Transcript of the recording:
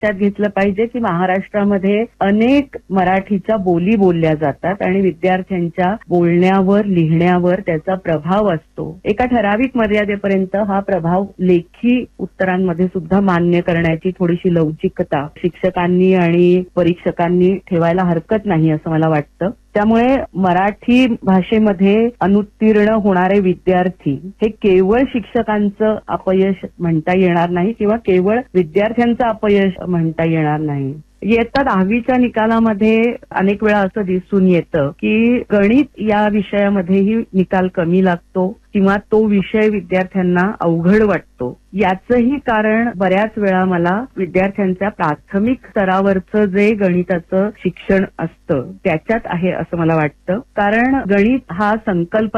लक्षात घेतलं पाहिजे की महाराष्ट्रामध्ये अनेक मराठीच्या बोली बोलल्या जातात आणि विद्यार्थ्यांच्या बोलण्यावर, लिहिण्यावर त्याचा प्रभाव असतो. एका ठराविक मर्यादेपर्यंत हा प्रभाव लेखी उत्तरांमध्ये सुद्धा मान्य करण्याची थोडीशी लवचिकता शिक्षकांनी आणि परीक्षकांनी ठेवायला हरकत नाही असं मला वाटतं. त्यामुळे मराठी भाषेमध्ये अनुत्तीर्ण होणारे विद्यार्थी हे केवळ शिक्षकांचं अपयश म्हणता येणार नाही किंवा केवळ विद्यार्थ्यांचं अपयश म्हणता येणार नाही. इयत्ता 10वीच्या निकालामध्ये अनेक वेळा असं दिसून येतं की गणित या विषयामध्येही निकाल कमी लागतो किंवा तो विषय विद्यार्थ्यांना अवघड वाटतो. याचंही कारण बऱ्याच वेळा मला विद्यार्थ्यांच्या प्राथमिक स्तरावरचं जे गणिताचं शिक्षण असतं त्याच्यात आहे असं मला वाटतं. कारण गणित हा संकल्पना